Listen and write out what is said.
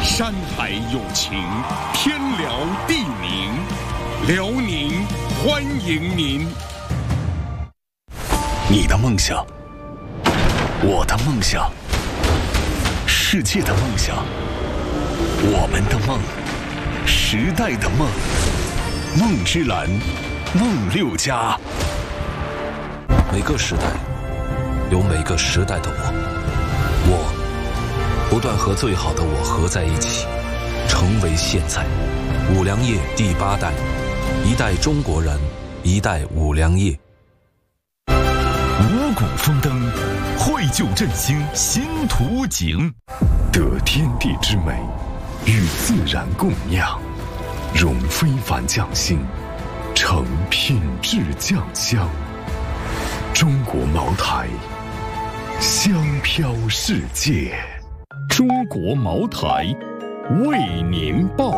山海有情，天辽地宁，辽宁欢迎您。 你的梦想，我的梦想，世界的梦想，我们的梦，时代的梦，梦之蓝，梦六家。 每个时代有每个时代的我不断和最好的我合在一起，成为现在。五粮液第8代，一代中国人，一代五粮液。 五谷丰登，绘就振兴新图景， 得天地之美，与自然共酿，融非凡匠心，成品质酱香。中国茅台，香飘世界。 中国茅台，为您报